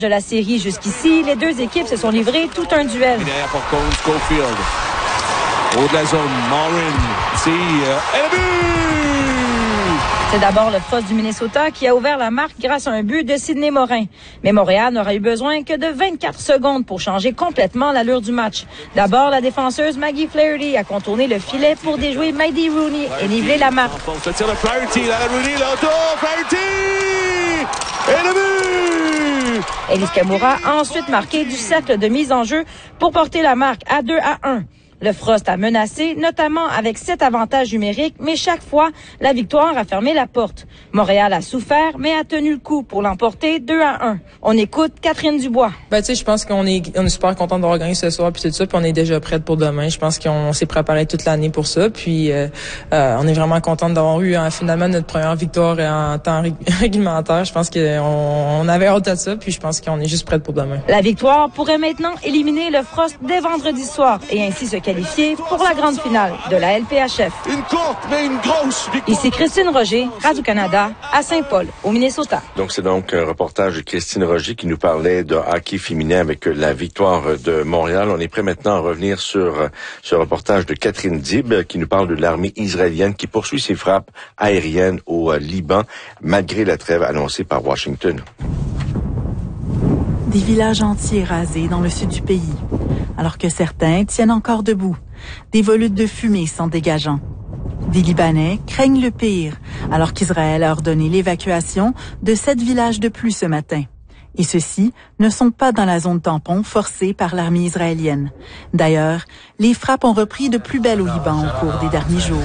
De la série jusqu'ici, les deux équipes se sont livrées tout un duel. Derrière pour Cole Schofield. Haut de la zone, Morin, et le but! C'est d'abord le Frost du Minnesota qui a ouvert la marque grâce à un but de Sidney Morin. Mais Montréal n'aura eu besoin que de 24 secondes pour changer complètement l'allure du match. D'abord, la défenseuse Maggie Flaherty a contourné le filet pour déjouer Maddie Rooney et niveler la marque. Ça tire de Flaherty, là, Rooney, l'auto, Flaherty! Et le but! Elise Kamura a ensuite marqué du cercle de mise en jeu pour porter la marque à 2-1. Le Frost a menacé, notamment avec 7 avantages numériques, mais chaque fois, la victoire a fermé la porte. Montréal a souffert, mais a tenu le coup pour l'emporter 2-1. On écoute Catherine Dubois. Je pense qu'on est super content d'avoir gagné ce soir puis tout ça, puis on est déjà prête pour demain. Je pense qu'on s'est préparé toute l'année pour ça, puis on est vraiment content d'avoir eu finalement notre première victoire en temps réglementaire. Je pense qu'on avait hâte de ça, puis je pense qu'on est juste prête pour demain. La victoire pourrait maintenant éliminer le Frost dès vendredi soir et ainsi se qualifié pour la grande finale de la LPHF. Une courte, mais une grosse victoire. Ici Christine Roger, Radio-Canada, à Saint-Paul, au Minnesota. Donc, c'est donc un reportage de Christine Roger qui nous parlait de hockey féminin avec la victoire de Montréal. On est prêt maintenant à revenir sur ce reportage de Catherine Dib qui nous parle de l'armée israélienne qui poursuit ses frappes aériennes au Liban malgré la trêve annoncée par Washington. Des villages entiers rasés dans le sud du pays, alors que certains tiennent encore debout, des volutes de fumée s'en dégageant. Des Libanais craignent le pire, alors qu'Israël a ordonné l'évacuation de 7 villages de plus ce matin. Et ceux-ci ne sont pas dans la zone tampon forcée par l'armée israélienne. D'ailleurs, les frappes ont repris de plus belle au Liban au cours des derniers jours.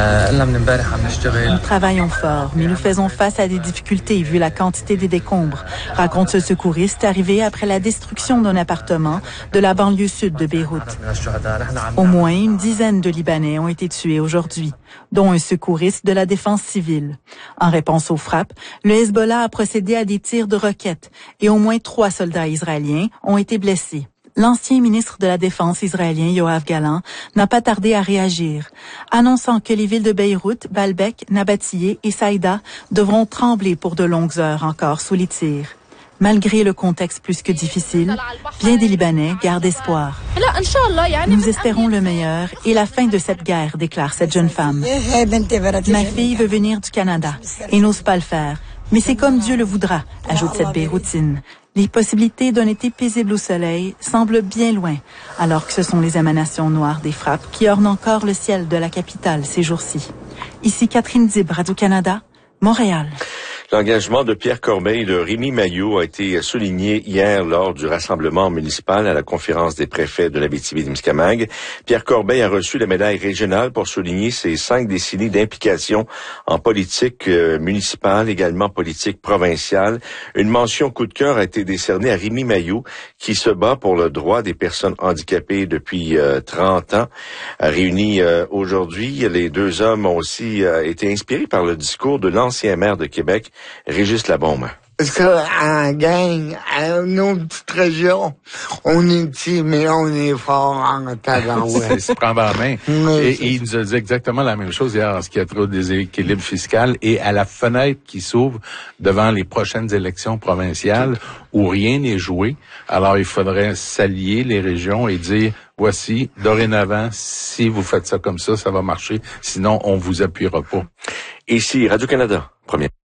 Nous travaillons fort, mais nous faisons face à des difficultés vu la quantité des décombres, raconte ce secouriste arrivé après la destruction d'un appartement de la banlieue sud de Beyrouth. Au moins une dizaine de Libanais ont été tués aujourd'hui, dont un secouriste de la défense civile. En réponse aux frappes, le Hezbollah a procédé à des tirs de roquettes et au moins 3 soldats israéliens ont été blessés. L'ancien ministre de la Défense israélien Yoav Gallant n'a pas tardé à réagir, annonçant que les villes de Beyrouth, Baalbek, Nabatiyeh et Saïda devront trembler pour de longues heures encore sous les tirs. Malgré le contexte plus que difficile, bien des Libanais gardent espoir. Nous espérons le meilleur et la fin de cette guerre, déclare cette jeune femme. Ma fille veut venir du Canada et n'ose pas le faire. Mais c'est comme Dieu le voudra, ajoute cette Beyrouthine. Les possibilités d'un été paisible au soleil semblent bien loin, alors que ce sont les émanations noires des frappes qui ornent encore le ciel de la capitale ces jours-ci. Ici Catherine Dib, Radio-Canada, Montréal. L'engagement de Pierre Corbeil et de Rémi Mailloux a été souligné hier lors du rassemblement municipal à la conférence des préfets de l'Abitibi-Témiscamingue. Pierre Corbeil a reçu la médaille régionale pour souligner ses 5 décennies d'implication en politique municipale, également politique provinciale. Une mention coup de cœur a été décernée à Rémi Mailloux, qui se bat pour le droit des personnes handicapées depuis 30 ans. Réunis aujourd'hui, les deux hommes ont aussi été inspirés par le discours de l'ancien maire de Québec, Régis Labaume. Parce qu'en gang, à nos petites régions, on est petit, mais on est fort en talent. Il se prend en main. Et il nous a dit exactement la même chose hier en ce qui a trait au déséquilibre fiscal et à la fenêtre qui s'ouvre devant les prochaines élections provinciales où rien n'est joué. Alors, il faudrait s'allier les régions et dire, voici, dorénavant, si vous faites ça comme ça va marcher. Sinon, on vous appuiera pas. Ici, Radio-Canada, première.